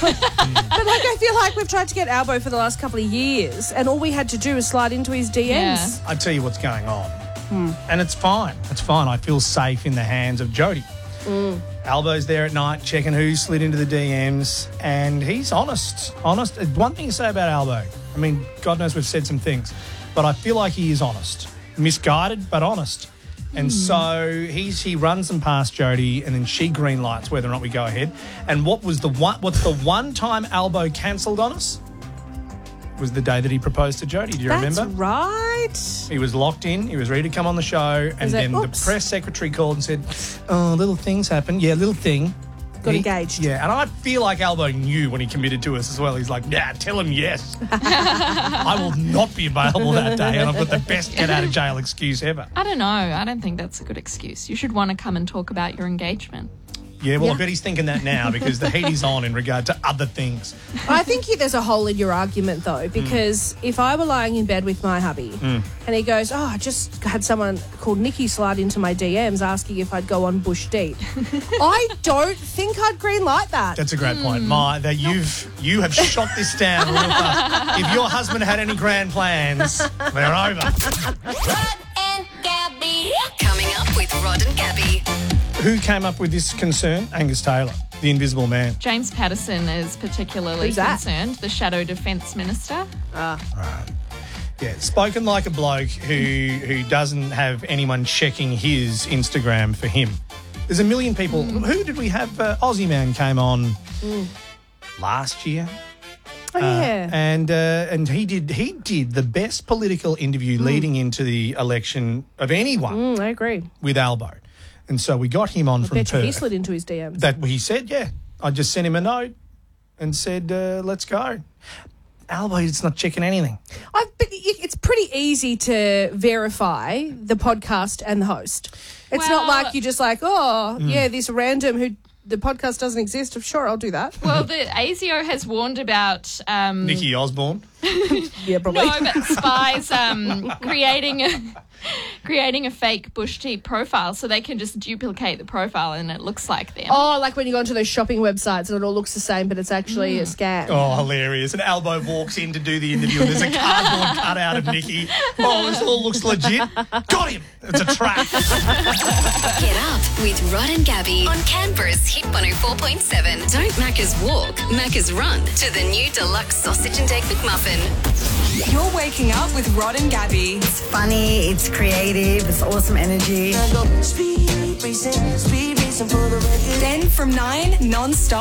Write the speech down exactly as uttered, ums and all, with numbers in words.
But like, I feel like we've tried to get Albo for the last couple of years, and all we had to do was slide into his D Ms. Yeah. I tell you what's going on, mm. and it's fine. It's fine. I feel safe in the hands of Jody. Mm. Albo's there at night checking who slid into the D Ms, and he's honest. Honest. One thing to say about Albo, I mean, God knows we've said some things, but I feel like he is honest. Misguided, but honest. And mm. so he's he runs them past Jody, and then she green lights whether or not we go ahead. And what was the one? What's the one time Albo cancelled on us? Was the day that he proposed to Jody. Do you That's remember? Right. He was locked in. He was ready to come on the show, and Was then it, the press secretary called and said, "Oh, little things happen. Yeah, little thing." Got He- engaged. Yeah, and I feel like Albo knew when he committed to us as well. He's like, yeah, tell him yes. I will not be available that day, and I've got the best get out of jail excuse ever. I don't know. I don't think that's a good excuse. You should want to come and talk about your engagement. Yeah, well, Yeah. I bet he's thinking that now because the heat is on in regard to other things. I think you, there's a hole in your argument, though, because if I were lying in bed with my hubby and he goes, oh, I just had someone called Nikki slide into my D Ms asking if I'd go on Bush Deep, I don't think I'd green light that. That's a great point, My that you've you have shot this down real fast. If your husband had any grand plans, they're over. Rod and Gabby. Coming up with Rod and Gabby. Who came up with this concern? Angus Taylor, the Invisible Man. James Patterson is particularly Who's that? concerned, the Shadow Defence Minister. Right. Yeah, spoken like a bloke who who doesn't have anyone checking his Instagram for him. There's a million people. Mm. Who did we have? Uh, Aussie Man came on mm. last year. Oh, yeah. Uh, and uh, and he did he did the best political interview Mm. leading into the election of anyone Mm, I agree. with Albo. And so we got him on I from bet you Perth. he slid into his D Ms. That he said, yeah. I just sent him a note and said, uh, let's go. Albo, it's not checking anything. I, but it's pretty easy to verify the podcast and the host. It's not Well- like you're just like, oh, yeah, this random who the podcast doesn't exist. Sure, I'll do that. Well, the A S I O has warned about... Um, Nikki Osborne. Yeah, probably. No, but spies um, creating a creating a fake Bush Tea profile so they can just duplicate the profile and it looks like them. Oh, like when you go onto those shopping websites and it all looks the same, but it's actually a scam. Oh, hilarious. And Albo walks in to do the interview and there's a cardboard cutout of Nikki. Oh, this all looks legit. Got him. It's a trap. Get up with Rod and Gabby on Canberra's Hit one oh four point seven. Don't Macca's walk, Macca's run to the new deluxe sausage and egg McMuffin. You're waking up with Rod and Gabby. It's funny, it's creative, it's awesome energy. Then from nine, non-stop.